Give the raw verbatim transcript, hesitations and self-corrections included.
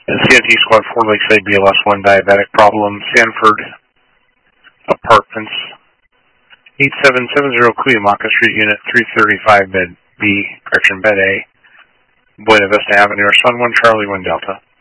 C N T Squad four, Lakeside B L S one, diabetic problem, Sanford Apartments, eight seven seven zero Cuyamaca Street, Unit three thirty-five, Bed B, correction, Bed A, Buena Vista Avenue, Sun one, Charlie one, Delta.